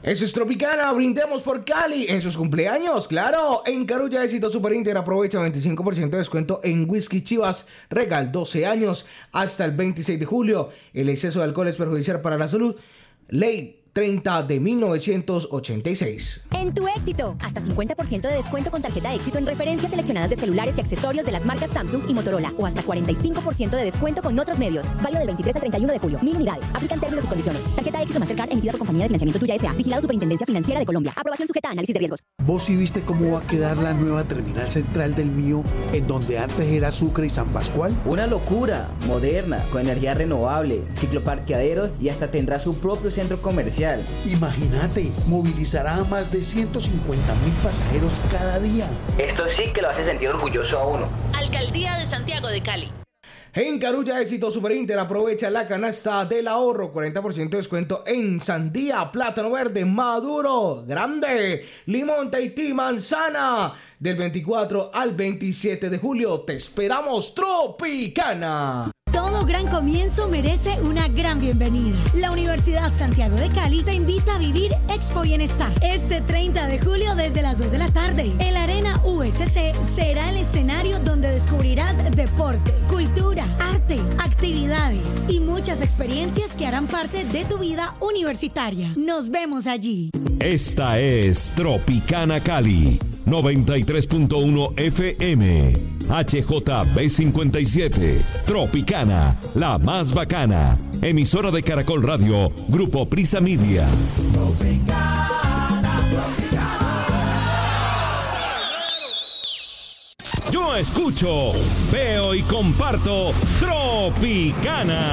Eso es Tropicana, brindemos por Cali en sus cumpleaños, claro. En Carulla Éxito Super Inter aprovecha 25% de descuento en Whisky Chivas Regal 12 años hasta el 26 de julio. El exceso de alcohol es perjudicial para la salud. Ley 30 de 1986. En Tu Éxito, hasta 50% de descuento con tarjeta Éxito en referencias seleccionadas de celulares y accesorios de las marcas Samsung y Motorola, o hasta 45% de descuento con otros medios. Válido del 23 al 31 de julio. 1000 unidades. Aplican términos y condiciones. Tarjeta Éxito Mastercard emitida por Compañía de Financiamiento Tuya S.A. Vigilado Superintendencia Financiera de Colombia. Aprobación sujeta a análisis de riesgos. ¿Vos sí viste cómo va a quedar la nueva terminal central del Mío, en donde antes era Sucre y San Pascual? Una locura, moderna, con energía renovable, cicloparqueaderos y hasta tendrá su propio centro comercial. Imagínate, movilizará a más de 150,000 pasajeros cada día. Esto sí que lo hace sentir orgulloso a uno. Alcaldía de Santiago de Cali. En Carulla Éxito Super Inter aprovecha la canasta del ahorro, 40% de descuento en sandía, plátano verde, maduro, grande, limón, Tahití, manzana. Del 24 al 27 de julio te esperamos, Tropicana. Todo gran comienzo merece una gran bienvenida. La Universidad Santiago de Cali te invita a vivir Expo Bienestar. Este 30 de julio desde las 2 de la tarde. El Arena USC será el escenario donde descubrirás deporte, cultura, arte, actividades y muchas experiencias que harán parte de tu vida universitaria. Nos vemos allí. Esta es Tropicana Cali, 93.1 FM. HJB57, Tropicana, la más bacana. Emisora de Caracol Radio, Grupo Prisa Media. Yo escucho, veo y comparto Tropicana.